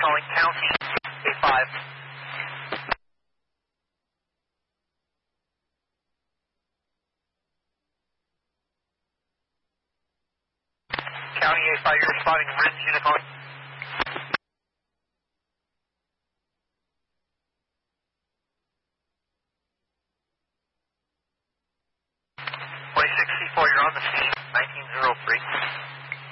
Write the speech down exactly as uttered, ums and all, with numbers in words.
calling County A five. County A five, you're responding Ridge unit calling. twenty-six C four, you're on the scene.